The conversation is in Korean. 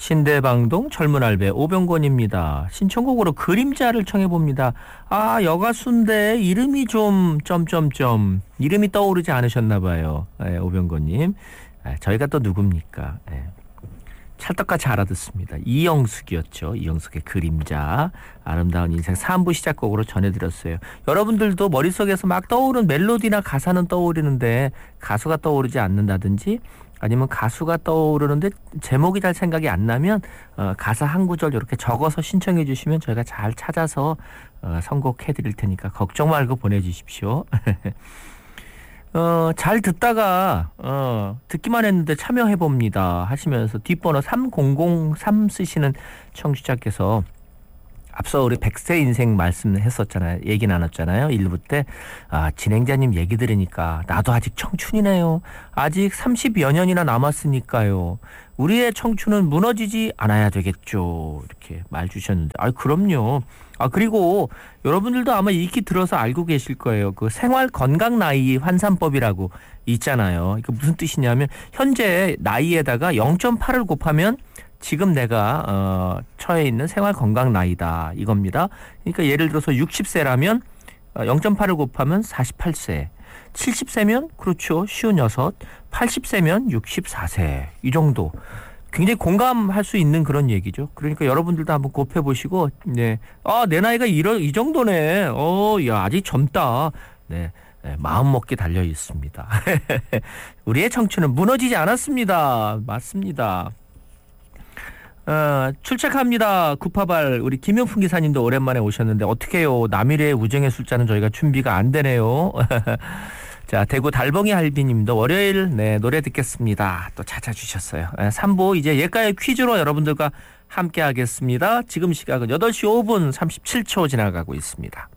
신대방동 젊은알배 오병권입니다. 신청곡으로 그림자를 청해봅니다. 아, 여가수인데 이름이 좀 점점점 이름이 떠오르지 않으셨나 봐요. 네, 오병권님. 저희가 또 누굽니까? 네. 찰떡같이 알아듣습니다. 이영숙이었죠. 이영숙의 그림자. 아름다운 인생 3부 시작곡으로 전해드렸어요. 여러분들도 머릿속에서 막 떠오른 멜로디나 가사는 떠오르는데 가수가 떠오르지 않는다든지 아니면 가수가 떠오르는데 제목이 잘 생각이 안 나면 가사 한 구절 이렇게 적어서 신청해 주시면 저희가 잘 찾아서 선곡해 드릴 테니까 걱정 말고 보내주십시오. 잘 듣다가 듣기만 했는데 참여해봅니다 하시면서 뒷번호 3003 쓰시는 청취자께서 앞서 우리 100세 인생 말씀했었잖아요. 얘기 나눴잖아요. 1부 때. 진행자님 얘기 들으니까 나도 아직 청춘이네요. 아직 30여 년이나 남았으니까요. 우리의 청춘은 무너지지 않아야 되겠죠. 이렇게 말 주셨는데. 그럼요. 그리고 여러분들도 아마 익히 들어서 알고 계실 거예요. 그 생활 건강 나이 환산법이라고 있잖아요. 이게 무슨 뜻이냐면 현재 나이에다가 0.8을 곱하면 지금 내가 처해 있는 생활 건강 나이다 이겁니다. 그러니까 예를 들어서 60세라면 0.8을 곱하면 48세, 70세면 그렇죠 56, 80세면 64세 이 정도. 굉장히 공감할 수 있는 그런 얘기죠. 그러니까 여러분들도 한번 곱해 보시고, 네, 내 나이가 이 정도네. 야 아직 젊다. 네. 마음 먹기 달려 있습니다. 우리의 청춘은 무너지지 않았습니다. 맞습니다. 출첵합니다. 구파발 우리 김용풍 기사님도 오랜만에 오셨는데 어떡해요. 남일의 우정의 숫자는 저희가 준비가 안 되네요. 자, 대구 달봉이 할비님도 월요일 노래 듣겠습니다. 또 찾아주셨어요. 3부 이제 예가의 퀴즈로 여러분들과 함께 하겠습니다. 지금 시각은 8시 5분 37초 지나가고 있습니다.